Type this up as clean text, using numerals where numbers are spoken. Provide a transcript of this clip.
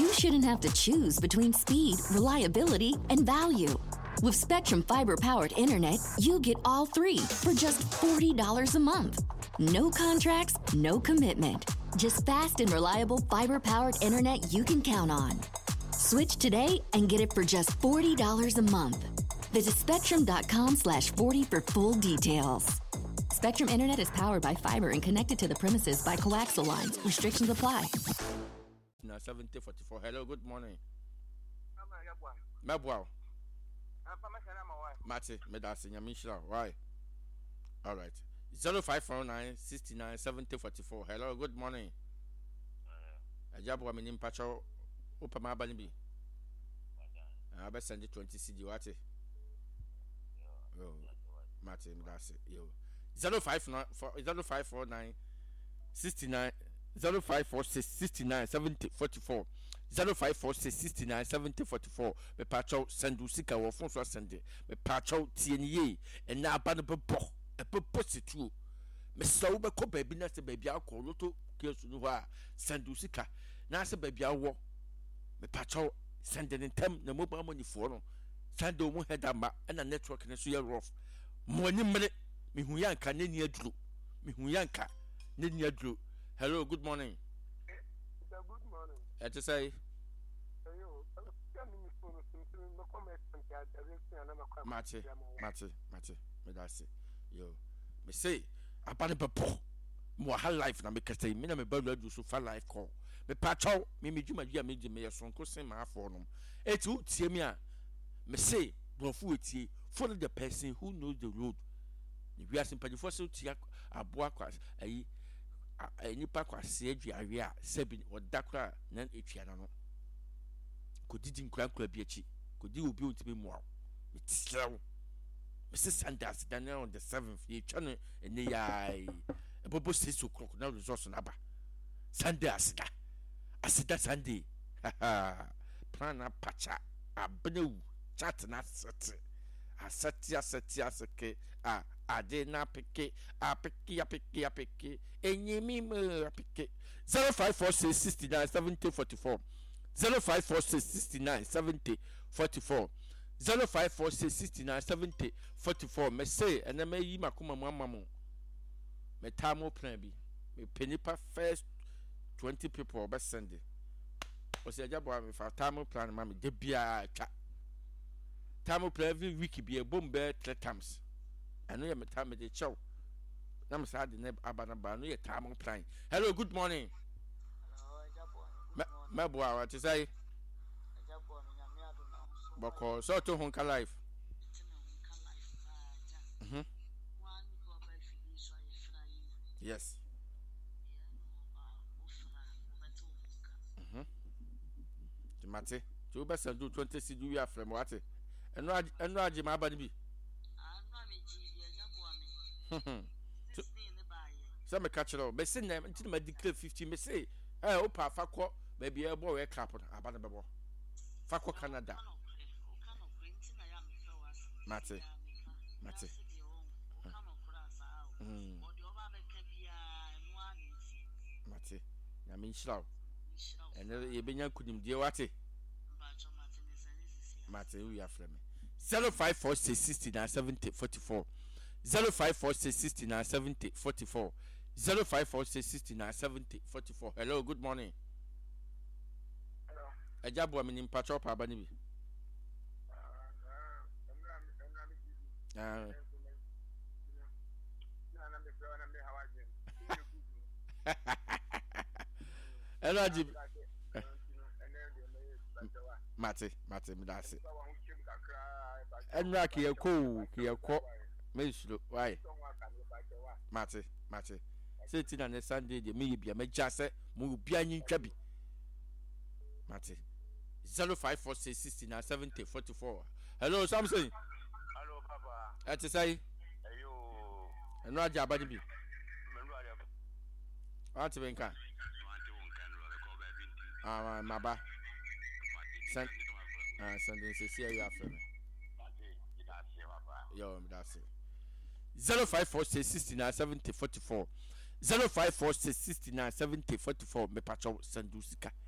you shouldn't have to choose between speed, reliability, and value. With Spectrum Fiber-powered internet, you get all three for just $40 a month. No contracts, no commitment. Just fast and reliable fiber-powered internet you can count on. Switch today and get it for just $40 a month. Visit spectrum.com/40 for full details. Spectrum Internet is powered by fiber and connected to the premises by coaxial lines. Restrictions apply. Now 7044. Hello, good morning. Mabwa. Mate, medasi nyamishla. Why? All right. 0549 69 70 44. Hello, good morning. Ajabwa minim pacho upama banibi. I bet send it 20 CD what? Yo, Mate, medasi. Yo. 0549 69 0546 69 70 44 0546 69 70 44 me pacho sendu sika wo fon so sende me pacho tieniye e na aba no bebo e bebo situ me so be ko baabi na se baabi akọ loto kesu no ha sendu sika na se baabi awo me pacho sende ntem na mobile money fo no sende mo head ama na network ne so ye rough mo ni mre me hu yanka ne ni aduro me hu yanka ne ni aduro. Hello, good morning. Good morning. To say, Mate, me that's it. Yo, me say, about the poor. More high life na me say, me na me bad do so far life call. Me pacho, me juma dia me me son ko sen ma for no. Etu tie me a me say, brofu etie, follow the person who knows the road. We are simply for so tia aboa kwas ayi nipa kwase aduawe a sebi odakra na etwa na no kodidi nkura bi achi kodi obi ontime muaw metsew Mrs. Sanders Daniel on the 7th ye twa no ene yai ebobo 6 o'clock na resource na ba Sanders da asida Sunday plan na pacha abnew chat na set asake ade na peke apeke enyimi me apeke 0546 69 70 44 0546 69 70 44 0546 69 70 44 me say ena me yi makoma mamamo me tamo plan bi me penipa first 20 people be send o se ajabo me fa tamo plan ma me de bia twa tamo plan every week be a bombe 3 times. I know you're time the show. I'm sad in Abanaba. No, you're time on plan. Hello, good morning. Mabwa, what to say? Boko, so to Honka Life. Yes. Mate, to best do 20 CD from what? And Raji Mabani. Some catch it all. But send them until my declare 50. Me say, Opa Fakwa, maybe a boy clap on Abanabo. Fakwa Canada. Mate. Mate. I mean, slow. And you been young, couldn't deal what it. Mate, we are from me. 0546 69 70 44 0546 69 70 44 0546 69 70 44. Hello, good morning. Hello. Ajabo minim pacho pa ba ni bi. Hello, Ajib. Mate, me that's it. Enra ki ko me shiro why mate say tina na Sunday de me bia me jase mo bia nyintwa bi mate 0546 69 70 44. Hello Samson. Hello papa. Ati say Ayo enra ja ba ni bi ati benka maba Sunday say see you after me. Yo, that's it. 0546 69 70 44 0546 69 70 44 me pacho sandusika